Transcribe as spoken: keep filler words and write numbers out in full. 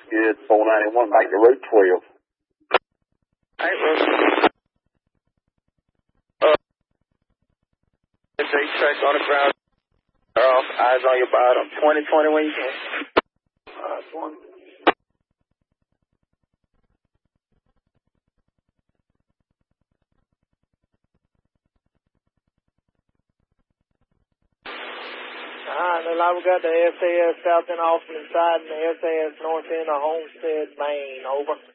Good, four ninety-one, back to Route twelve. Hey, Route. Uh, J track on the ground. Off, eyes on your bottom. twenty twenty when you can. Uh, twenty. Alright, looks like we got the S A S south end off and inside and the S A S north end of Homestead, Maine. Over.